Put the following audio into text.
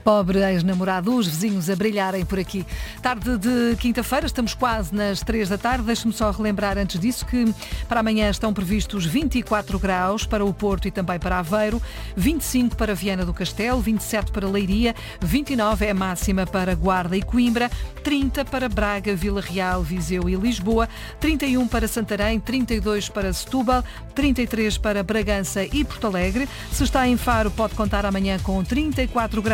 Pobre ex-namorado, os vizinhos a brilharem por aqui. Tarde de quinta-feira, estamos quase nas 3 da tarde. Deixe-me só relembrar antes disso que para amanhã estão previstos 24 graus para o Porto e também para Aveiro, 25 para Viana do Castelo, 27 para Leiria, 29 é a máxima para Guarda e Coimbra, 30 para Braga, Vila Real, Viseu e Lisboa, 31 para Santarém, 32 para Setúbal, 33 para Bragança e Porto Alegre. Se está em Faro, pode contar amanhã com 34 graus.